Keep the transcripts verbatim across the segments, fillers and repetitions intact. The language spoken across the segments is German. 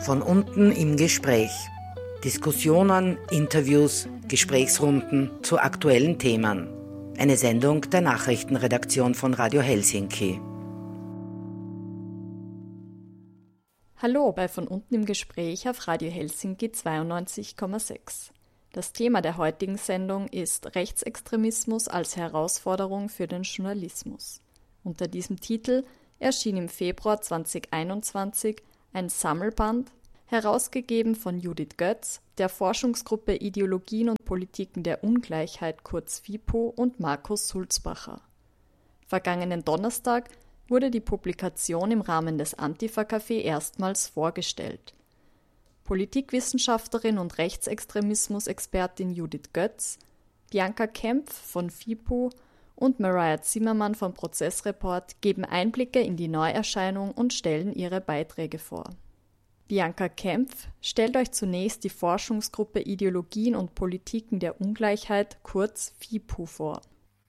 Von unten im Gespräch. Diskussionen, Interviews, Gesprächsrunden zu aktuellen Themen. Eine Sendung der Nachrichtenredaktion von Radio Helsinki. Hallo bei Von unten im Gespräch auf Radio Helsinki zweiundneunzig Komma sechs. Das Thema der heutigen Sendung ist Rechtsextremismus als Herausforderung für den Journalismus. Unter diesem Titel erschien im Februar zweitausendeinundzwanzig ein Sammelband, herausgegeben von Judith Götz, der Forschungsgruppe Ideologien und Politiken der Ungleichheit kurz FIPO und Markus Sulzbacher. Vergangenen Donnerstag wurde die Publikation im Rahmen des Antifa-Café erstmals vorgestellt. Politikwissenschaftlerin und Rechtsextremismus-Expertin Judith Götz, Bianca Kempf von FIPO und Mariah Zimmermann vom Prozessreport geben Einblicke in die Neuerscheinung und stellen ihre Beiträge vor. Bianca Kempf stellt euch zunächst die Forschungsgruppe Ideologien und Politiken der Ungleichheit, kurz FIPO, vor.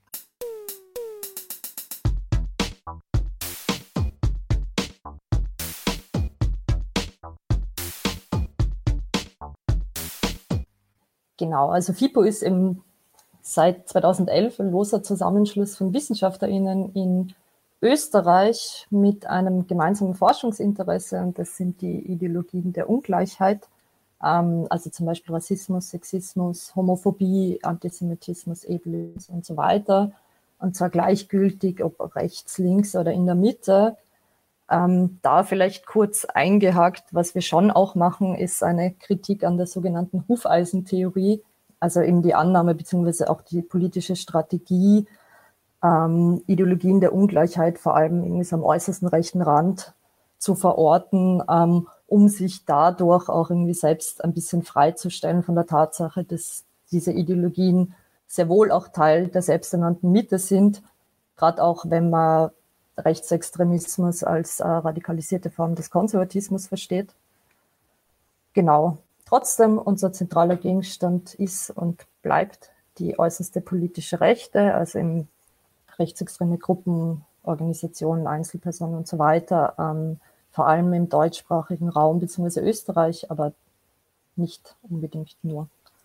Genau, also FIPO ist im, seit zweitausendelf ein loser Zusammenschluss von WissenschaftlerInnen in Österreich mit einem gemeinsamen Forschungsinteresse, und das sind die Ideologien der Ungleichheit, ähm, also zum Beispiel Rassismus, Sexismus, Homophobie, Antisemitismus, Ableismus und so weiter, und zwar gleichgültig, ob rechts, links oder in der Mitte. Ähm, da vielleicht kurz eingehakt, was wir schon auch machen, ist eine Kritik an der sogenannten Hufeisentheorie, also eben die Annahme bzw. auch die politische Strategie, ähm, Ideologien der Ungleichheit vor allem irgendwie so am äußersten rechten Rand zu verorten, ähm, um sich dadurch auch irgendwie selbst ein bisschen freizustellen von der Tatsache, dass diese Ideologien sehr wohl auch Teil der selbsternannten Mitte sind, gerade auch wenn man Rechtsextremismus als äh, radikalisierte Form des Konservatismus versteht. Genau. Trotzdem, unser zentraler Gegenstand ist und bleibt die äußerste politische Rechte, also im rechtsextreme Gruppen, Organisationen, Einzelpersonen und so weiter, ähm, vor allem im deutschsprachigen Raum bzw. Österreich, aber nicht unbedingt nur.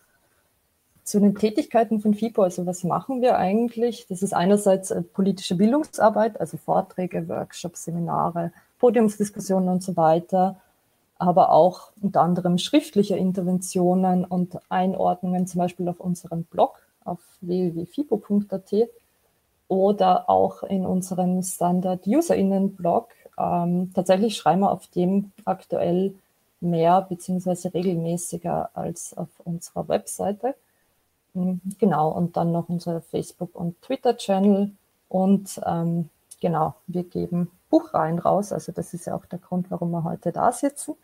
Zu den Tätigkeiten von FIPO, also was machen wir eigentlich? Das ist einerseits politische Bildungsarbeit, also Vorträge, Workshops, Seminare, Podiumsdiskussionen und so weiter, aber auch unter anderem schriftliche Interventionen und Einordnungen, zum Beispiel auf unserem Blog auf w w w punkt fipo punkt a t oder auch in unserem Standard-UserInnen-Blog. Ähm, tatsächlich schreiben wir auf dem aktuell mehr bzw. regelmäßiger als auf unserer Webseite. Genau, und dann noch unser Facebook- und Twitter-Channel. Und ähm, genau, wir geben Buchreihen raus. Also das ist ja auch der Grund, warum wir heute da sitzen.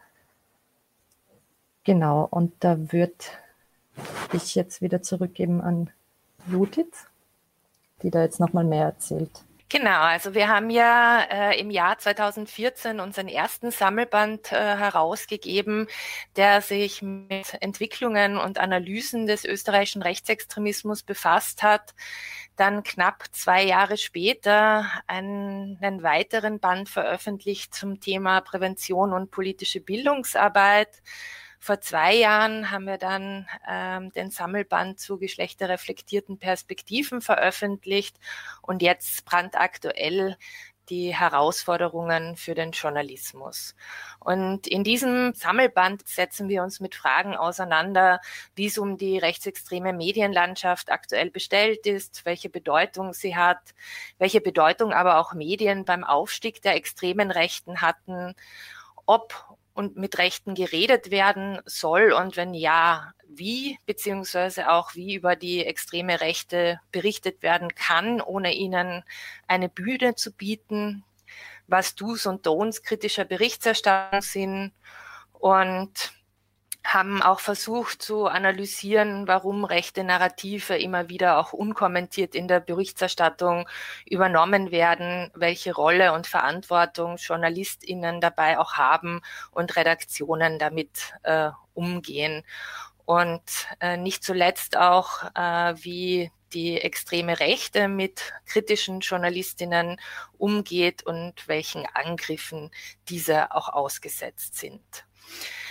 Genau, und da würde ich jetzt wieder zurückgeben an Judith, die da jetzt nochmal mehr erzählt. Genau, also wir haben ja äh, im Jahr zweitausendvierzehn unseren ersten Sammelband äh, herausgegeben, der sich mit Entwicklungen und Analysen des österreichischen Rechtsextremismus befasst hat. Dann knapp zwei Jahre später einen, einen weiteren Band veröffentlicht zum Thema Prävention und politische Bildungsarbeit. Vor zwei Jahren haben wir dann ähm, den Sammelband zu geschlechterreflektierten Perspektiven veröffentlicht und jetzt brandaktuell die Herausforderungen für den Journalismus. Und in diesem Sammelband setzen wir uns mit Fragen auseinander, wie es um die rechtsextreme Medienlandschaft aktuell bestellt ist, welche Bedeutung sie hat, welche Bedeutung aber auch Medien beim Aufstieg der extremen Rechten hatten, ob und mit Rechten geredet werden soll und wenn ja, wie, beziehungsweise auch wie über die extreme Rechte berichtet werden kann, ohne ihnen eine Bühne zu bieten, was Do's und Don'ts kritischer Berichterstattung sind und haben auch versucht zu analysieren, warum rechte Narrative immer wieder auch unkommentiert in der Berichterstattung übernommen werden, welche Rolle und Verantwortung JournalistInnen dabei auch haben und Redaktionen damit äh, umgehen. Und äh, nicht zuletzt auch, äh, wie die extreme Rechte mit kritischen Journalistinnen umgeht und welchen Angriffen diese auch ausgesetzt sind.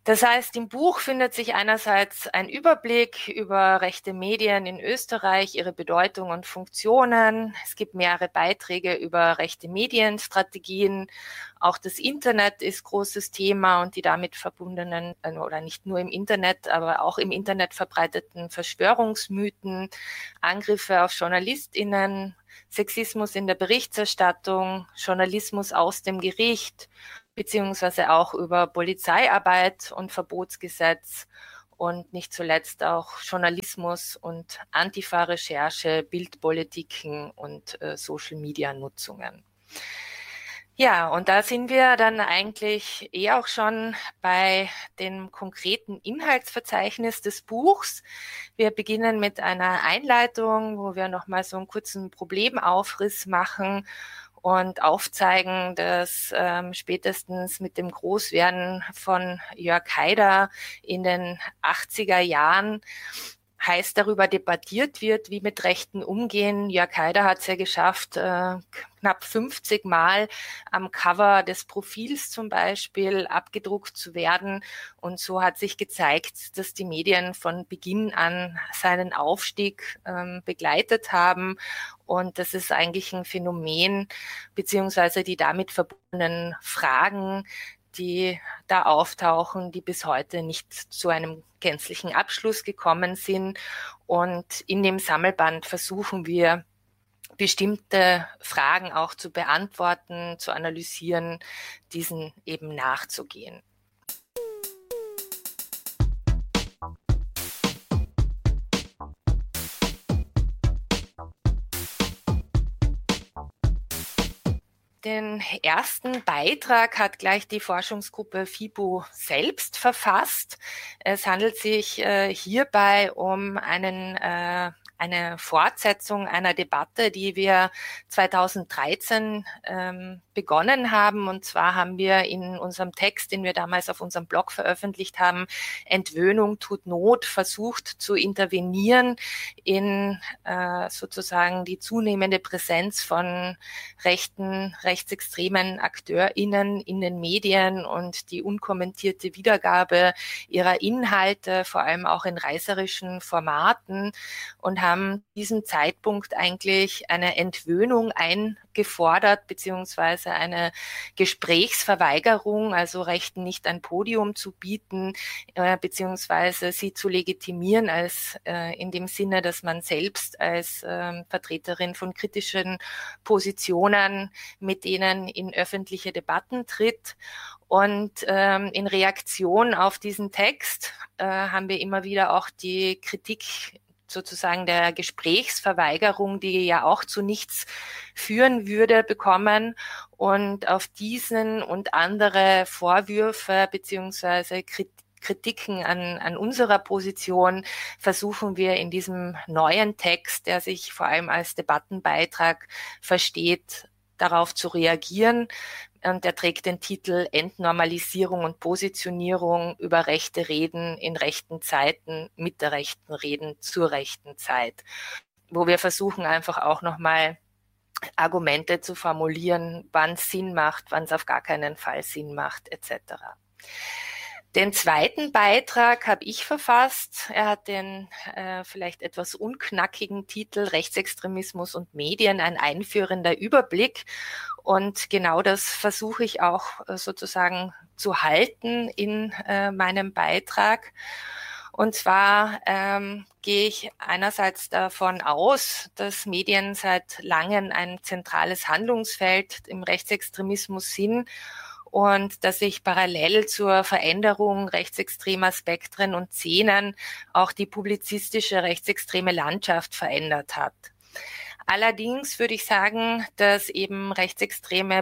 Das heißt, im Buch findet sich einerseits ein Überblick über rechte Medien in Österreich, ihre Bedeutung und Funktionen. Es gibt mehrere Beiträge über rechte Medienstrategien. Auch das Internet ist großes Thema und die damit verbundenen, oder nicht nur im Internet, aber auch im Internet verbreiteten Verschwörungsmythen, Angriffe auf JournalistInnen, Sexismus in der Berichterstattung, Journalismus aus dem Gericht, beziehungsweise auch über Polizeiarbeit und Verbotsgesetz und nicht zuletzt auch Journalismus und Antifa-Recherche, Bildpolitiken und äh, Social-Media-Nutzungen. Ja, und da sind wir dann eigentlich eh auch schon bei dem konkreten Inhaltsverzeichnis des Buchs. Wir beginnen mit einer Einleitung, wo wir nochmal so einen kurzen Problemaufriss machen und aufzeigen, dass ähm, spätestens mit dem Großwerden von Jörg Haider in den achtziger Jahren heiß darüber debattiert wird, wie mit Rechten umgehen. Jörg Haider hat es ja geschafft, äh, knapp fünfzig Mal am Cover des Profils zum Beispiel abgedruckt zu werden. Und so hat sich gezeigt, dass die Medien von Beginn an seinen Aufstieg ähm, begleitet haben. Und das ist eigentlich ein Phänomen, beziehungsweise die damit verbundenen Fragen, die da auftauchen, die bis heute nicht zu einem gänzlichen Abschluss gekommen sind. Und in dem Sammelband versuchen wir, bestimmte Fragen auch zu beantworten, zu analysieren, diesen eben nachzugehen. Den ersten Beitrag hat gleich die Forschungsgruppe FIBO selbst verfasst. Es handelt sich äh, hierbei um einen äh, eine Fortsetzung einer Debatte, die wir zweitausenddreizehn ähm, begonnen haben. Und zwar haben wir in unserem Text, den wir damals auf unserem Blog veröffentlicht haben, Entwöhnung tut Not, versucht zu intervenieren in äh, sozusagen die zunehmende Präsenz von rechten, rechtsextremen AkteurInnen in den Medien und die unkommentierte Wiedergabe ihrer Inhalte, vor allem auch in reißerischen Formaten, und haben diesem Zeitpunkt eigentlich eine Entwöhnung eingefordert, beziehungsweise eine Gesprächsverweigerung, also Rechten nicht ein Podium zu bieten, äh, beziehungsweise sie zu legitimieren als äh, in dem Sinne, dass man selbst als äh, Vertreterin von kritischen Positionen mit denen in öffentliche Debatten tritt. Und ähm, in Reaktion auf diesen Text äh, haben wir immer wieder auch die Kritik sozusagen der Gesprächsverweigerung, die ja auch zu nichts führen würde, bekommen. Und auf diesen und andere Vorwürfe beziehungsweise Kritiken an, an unserer Position versuchen wir in diesem neuen Text, der sich vor allem als Debattenbeitrag versteht, darauf zu reagieren. Und er trägt den Titel Entnormalisierung und Positionierung über rechte Reden in rechten Zeiten, mit der rechten Reden zur rechten Zeit, wo wir versuchen einfach auch nochmal Argumente zu formulieren, wann es Sinn macht, wann es auf gar keinen Fall Sinn macht, et cetera. Den zweiten Beitrag habe ich verfasst. Er hat den äh, vielleicht etwas unknackigen Titel Rechtsextremismus und Medien, ein einführender Überblick. Und genau das versuche ich auch äh, sozusagen zu halten in äh, meinem Beitrag. Und zwar ähm, gehe ich einerseits davon aus, dass Medien seit langem ein zentrales Handlungsfeld im Rechtsextremismus sind und dass sich parallel zur Veränderung rechtsextremer Spektren und Szenen auch die publizistische rechtsextreme Landschaft verändert hat. Allerdings würde ich sagen, dass eben rechtsextreme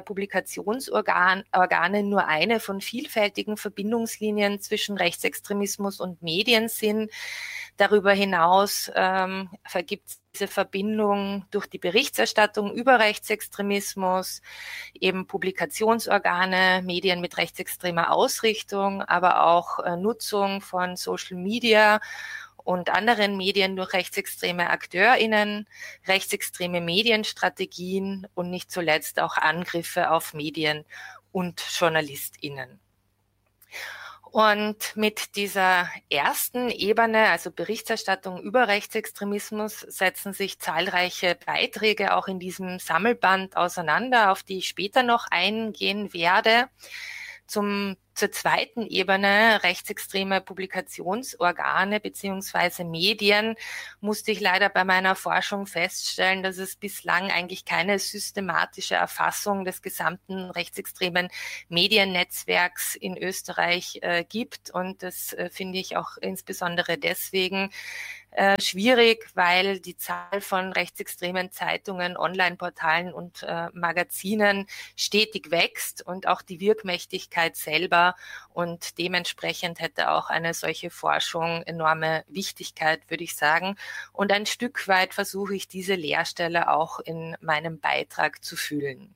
Publikationsorgane nur eine von vielfältigen Verbindungslinien zwischen Rechtsextremismus und Medien sind. Darüber hinaus ähm, vergibt es diese Verbindung durch die Berichterstattung über Rechtsextremismus, eben Publikationsorgane, Medien mit rechtsextremer Ausrichtung, aber auch äh, Nutzung von Social Media und anderen Medien durch rechtsextreme AkteurInnen, rechtsextreme Medienstrategien und nicht zuletzt auch Angriffe auf Medien und JournalistInnen. Und mit dieser ersten Ebene, also Berichterstattung über Rechtsextremismus, setzen sich zahlreiche Beiträge auch in diesem Sammelband auseinander, auf die ich später noch eingehen werde. Zum, zur zweiten Ebene, rechtsextreme Publikationsorgane beziehungsweise Medien, musste ich leider bei meiner Forschung feststellen, dass es bislang eigentlich keine systematische Erfassung des gesamten rechtsextremen Mediennetzwerks in Österreich äh, gibt. Und das äh, finde ich auch insbesondere deswegen Äh, schwierig, weil die Zahl von rechtsextremen Zeitungen, Online-Portalen und äh, Magazinen stetig wächst und auch die Wirkmächtigkeit selber, und dementsprechend hätte auch eine solche Forschung enorme Wichtigkeit, würde ich sagen. Und ein Stück weit versuche ich, diese Leerstelle auch in meinem Beitrag zu füllen.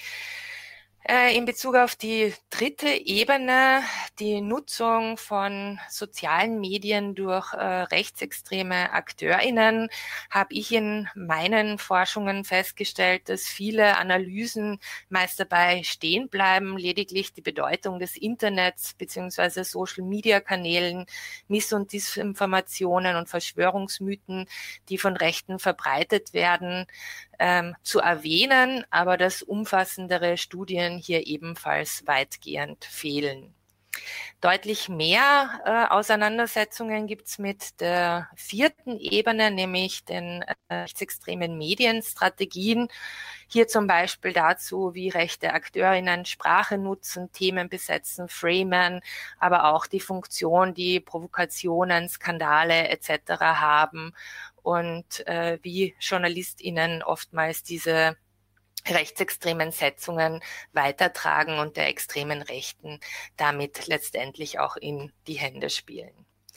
In Bezug auf die dritte Ebene, die Nutzung von sozialen Medien durch äh, rechtsextreme AkteurInnen, habe ich in meinen Forschungen festgestellt, dass viele Analysen meist dabei stehen bleiben, lediglich die Bedeutung des Internets bzw. Social-Media-Kanälen, Miss- und Disinformationen und Verschwörungsmythen, die von Rechten verbreitet werden, Ähm, zu erwähnen, aber dass umfassendere Studien hier ebenfalls weitgehend fehlen. Deutlich mehr äh, Auseinandersetzungen gibt es mit der vierten Ebene, nämlich den äh, rechtsextremen Medienstrategien. Hier zum Beispiel dazu, wie rechte AkteurInnen Sprache nutzen, Themen besetzen, framen, aber auch die Funktion, die Provokationen, Skandale et cetera haben und äh, wie JournalistInnen oftmals diese rechtsextremen Setzungen weitertragen und der extremen Rechten damit letztendlich auch in die Hände spielen.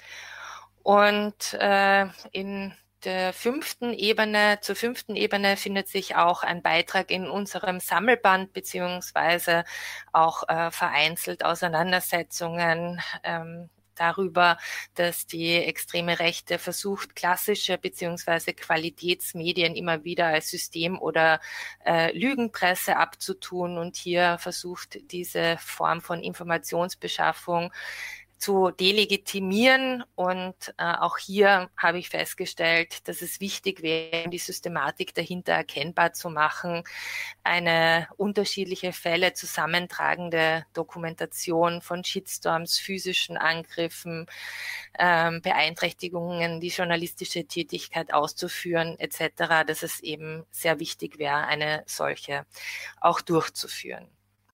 Und äh, in der fünften Ebene, zur fünften Ebene findet sich auch ein Beitrag in unserem Sammelband beziehungsweise auch äh, vereinzelt Auseinandersetzungen ähm, darüber, dass die extreme Rechte versucht, klassische beziehungsweise Qualitätsmedien immer wieder als System- oder äh, Lügenpresse abzutun und hier versucht, diese Form von Informationsbeschaffung zu delegitimieren. Und äh, auch hier habe ich festgestellt, dass es wichtig wäre, die Systematik dahinter erkennbar zu machen, eine unterschiedliche Fälle zusammentragende Dokumentation von Shitstorms, physischen Angriffen, ähm, Beeinträchtigungen, die journalistische Tätigkeit auszuführen et cetera, dass es eben sehr wichtig wäre, eine solche auch durchzuführen.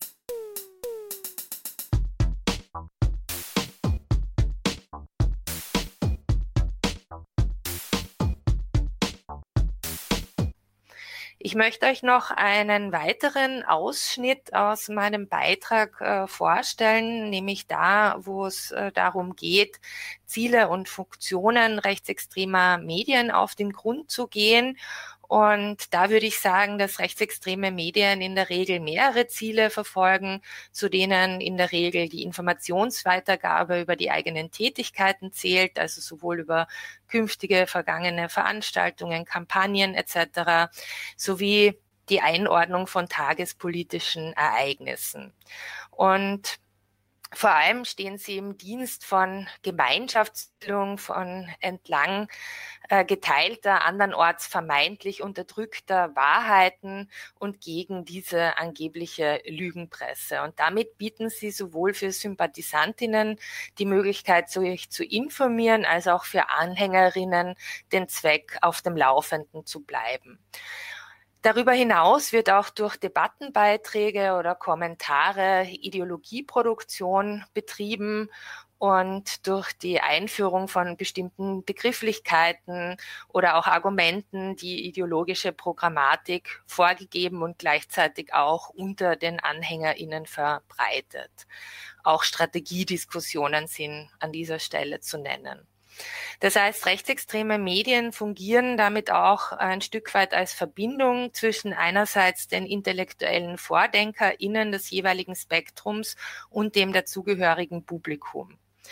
Ich möchte euch noch einen weiteren Ausschnitt aus meinem Beitrag äh, vorstellen, nämlich da, wo es äh, darum geht, Ziele und Funktionen rechtsextremer Medien auf den Grund zu gehen. Und da würde ich sagen, dass rechtsextreme Medien in der Regel mehrere Ziele verfolgen, zu denen in der Regel die Informationsweitergabe über die eigenen Tätigkeiten zählt, also sowohl über künftige, vergangene Veranstaltungen, Kampagnen et cetera, sowie die Einordnung von tagespolitischen Ereignissen. Und vor allem stehen sie im Dienst von Gemeinschaftsbildung, von entlang äh, geteilter, andernorts vermeintlich unterdrückter Wahrheiten und gegen diese angebliche Lügenpresse. Und damit bieten sie sowohl für Sympathisantinnen die Möglichkeit, sich zu informieren, als auch für Anhängerinnen den Zweck, auf dem Laufenden zu bleiben. Darüber hinaus wird auch durch Debattenbeiträge oder Kommentare Ideologieproduktion betrieben und durch die Einführung von bestimmten Begrifflichkeiten oder auch Argumenten die ideologische Programmatik vorgegeben und gleichzeitig auch unter den AnhängerInnen verbreitet. Auch Strategiediskussionen sind an dieser Stelle zu nennen. Das heißt, rechtsextreme Medien fungieren damit auch ein Stück weit als Verbindung zwischen einerseits den intellektuellen VordenkerInnen des jeweiligen Spektrums und dem dazugehörigen Publikum.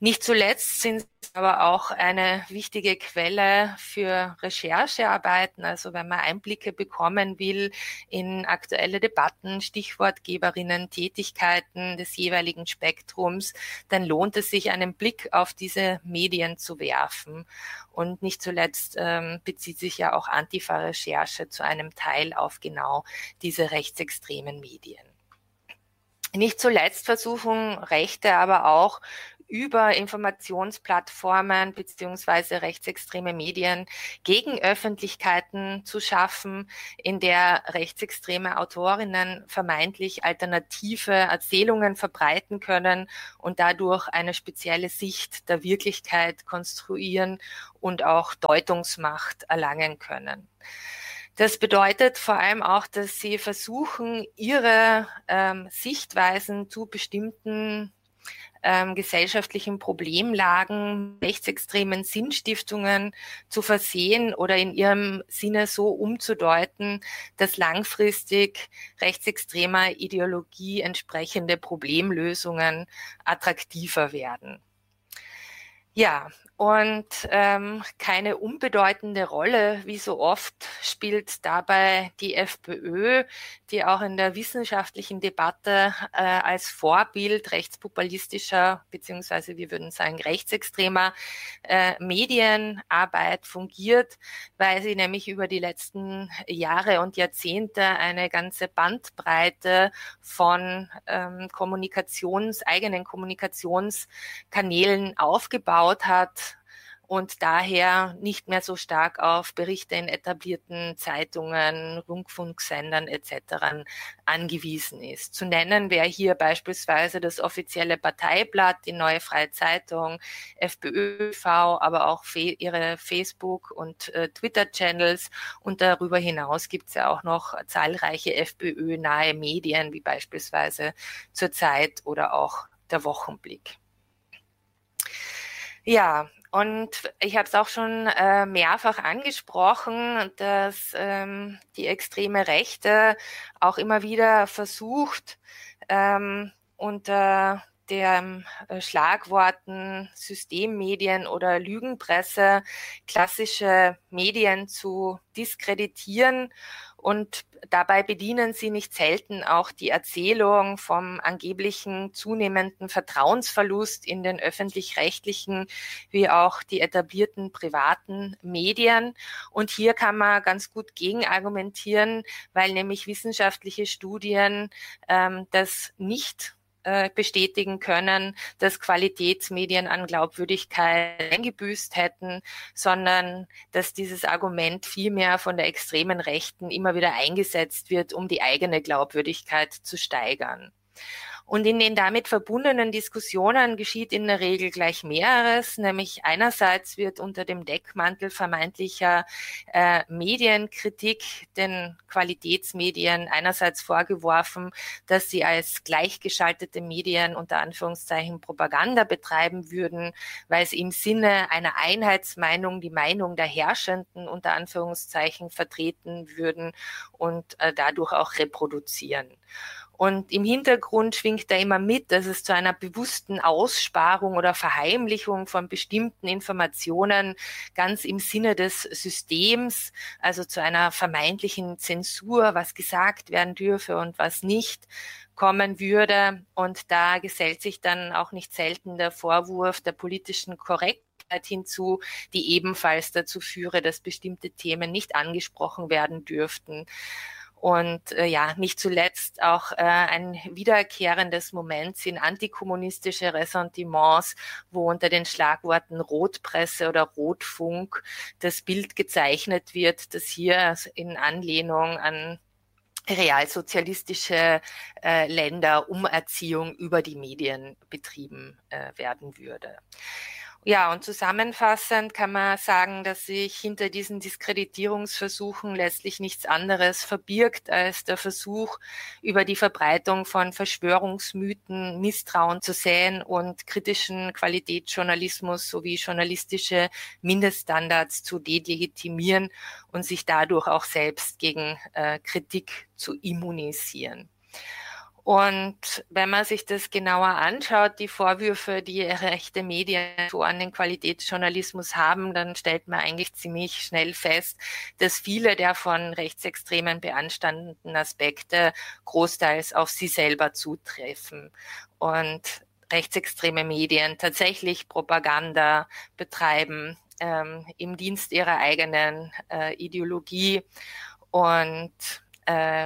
Nicht zuletzt sind sie aber auch eine wichtige Quelle für Recherchearbeiten. Also wenn man Einblicke bekommen will in aktuelle Debatten, Stichwortgeberinnen, Tätigkeiten des jeweiligen Spektrums, dann lohnt es sich, einen Blick auf diese Medien zu werfen. Und nicht zuletzt ähm, bezieht sich ja auch Antifa-Recherche zu einem Teil auf genau diese rechtsextremen Medien. Nicht zuletzt versuchen Rechte aber auch über Informationsplattformen beziehungsweise rechtsextreme Medien Gegenöffentlichkeiten zu schaffen, in der rechtsextreme Autorinnen vermeintlich alternative Erzählungen verbreiten können und dadurch eine spezielle Sicht der Wirklichkeit konstruieren und auch Deutungsmacht erlangen können. Das bedeutet vor allem auch, dass sie versuchen, ihre ähm, Sichtweisen zu bestimmten ähm, gesellschaftlichen Problemlagen, rechtsextremen Sinnstiftungen zu versehen oder in ihrem Sinne so umzudeuten, dass langfristig rechtsextremer Ideologie entsprechende Problemlösungen attraktiver werden. Ja, und ähm, keine unbedeutende Rolle, wie so oft, spielt dabei die FPÖ, die auch in der wissenschaftlichen Debatte äh, als Vorbild rechtspopulistischer beziehungsweise wir würden sagen rechtsextremer äh, Medienarbeit fungiert, weil sie nämlich über die letzten Jahre und Jahrzehnte eine ganze Bandbreite von ähm, Kommunikations, eigenen Kommunikationskanälen aufgebaut hat und daher nicht mehr so stark auf Berichte in etablierten Zeitungen, Rundfunksendern et cetera angewiesen ist. Zu nennen wäre hier beispielsweise das offizielle Parteiblatt, die Neue Freie Zeitung, FPÖ V, aber auch fe- ihre Facebook- und äh, Twitter-Channels und darüber hinaus gibt es ja auch noch zahlreiche FPÖ-nahe Medien, wie beispielsweise zur Zeit oder auch der Wochenblick. Ja, und ich habe es auch schon äh, mehrfach angesprochen, dass ähm, die extreme Rechte auch immer wieder versucht, ähm, unter den äh, Schlagworten Systemmedien oder Lügenpresse klassische Medien zu diskreditieren. Und dabei bedienen sie nicht selten auch die Erzählung vom angeblichen zunehmenden Vertrauensverlust in den öffentlich-rechtlichen wie auch die etablierten privaten Medien. Und hier kann man ganz gut gegenargumentieren, weil nämlich wissenschaftliche Studien ähm, das nicht bestätigen können, dass Qualitätsmedien an Glaubwürdigkeit eingebüßt hätten, sondern dass dieses Argument vielmehr von der extremen Rechten immer wieder eingesetzt wird, um die eigene Glaubwürdigkeit zu steigern. Und in den damit verbundenen Diskussionen geschieht in der Regel gleich mehreres, nämlich einerseits wird unter dem Deckmantel vermeintlicher äh, Medienkritik den Qualitätsmedien einerseits vorgeworfen, dass sie als gleichgeschaltete Medien unter Anführungszeichen Propaganda betreiben würden, weil sie im Sinne einer Einheitsmeinung die Meinung der Herrschenden unter Anführungszeichen vertreten würden und äh, dadurch auch reproduzieren. Und im Hintergrund schwingt da immer mit, dass es zu einer bewussten Aussparung oder Verheimlichung von bestimmten Informationen ganz im Sinne des Systems, also zu einer vermeintlichen Zensur, was gesagt werden dürfe und was nicht, kommen würde. Und da gesellt sich dann auch nicht selten der Vorwurf der politischen Korrektheit hinzu, die ebenfalls dazu führe, dass bestimmte Themen nicht angesprochen werden dürften. Und äh, ja, nicht zuletzt auch äh, ein wiederkehrendes Moment sind antikommunistische Ressentiments, wo unter den Schlagworten Rotpresse oder Rotfunk das Bild gezeichnet wird, dass hier in Anlehnung an realsozialistische äh, Länder Umerziehung über die Medien betrieben äh, werden würde. Ja, und zusammenfassend kann man sagen, dass sich hinter diesen Diskreditierungsversuchen letztlich nichts anderes verbirgt als der Versuch, über die Verbreitung von Verschwörungsmythen Misstrauen zu säen und kritischen Qualitätsjournalismus sowie journalistische Mindeststandards zu delegitimieren und sich dadurch auch selbst gegen äh, Kritik zu immunisieren. Und wenn man sich das genauer anschaut, die Vorwürfe, die rechte Medien so an den Qualitätsjournalismus haben, dann stellt man eigentlich ziemlich schnell fest, dass viele der von Rechtsextremen beanstandeten Aspekte großteils auf sie selber zutreffen. Und rechtsextreme Medien tatsächlich Propaganda betreiben ähm, im Dienst ihrer eigenen äh, Ideologie und äh,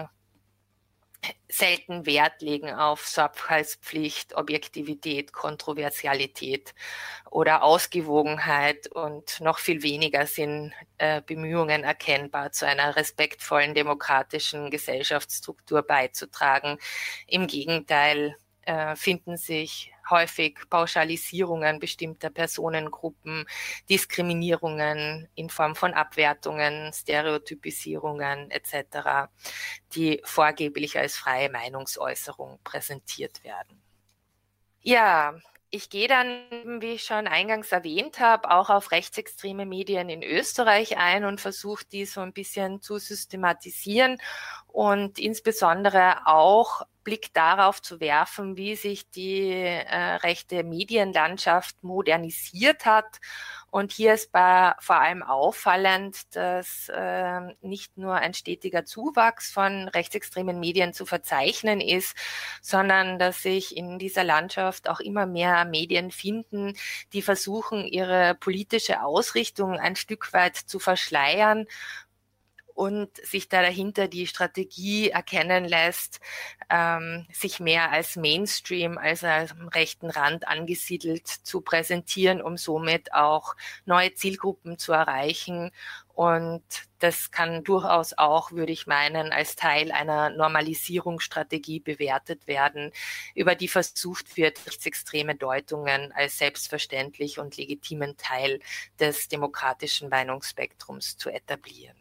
selten Wert legen auf Sorgfaltspflicht, Objektivität, Kontroversialität oder Ausgewogenheit und noch viel weniger sind äh, Bemühungen erkennbar, zu einer respektvollen demokratischen Gesellschaftsstruktur beizutragen. Im Gegenteil äh, finden sich häufig Pauschalisierungen bestimmter Personengruppen, Diskriminierungen in Form von Abwertungen, Stereotypisierungen et cetera, die vorgeblich als freie Meinungsäußerung präsentiert werden. Ja, ich gehe dann, wie ich schon eingangs erwähnt habe, auch auf rechtsextreme Medien in Österreich ein und versuche, die so ein bisschen zu systematisieren und insbesondere auch Blick darauf zu werfen, wie sich die äh, rechte Medienlandschaft modernisiert hat. Und hier ist bei, vor allem auffallend, dass äh, nicht nur ein stetiger Zuwachs von rechtsextremen Medien zu verzeichnen ist, sondern dass sich in dieser Landschaft auch immer mehr Medien finden, die versuchen, ihre politische Ausrichtung ein Stück weit zu verschleiern und sich da dahinter die Strategie erkennen lässt, ähm, sich mehr als Mainstream, als am rechten Rand angesiedelt zu präsentieren, um somit auch neue Zielgruppen zu erreichen. Und das kann durchaus auch, würde ich meinen, als Teil einer Normalisierungsstrategie bewertet werden, über die versucht wird, rechtsextreme Deutungen als selbstverständlich und legitimen Teil des demokratischen Meinungsspektrums zu etablieren.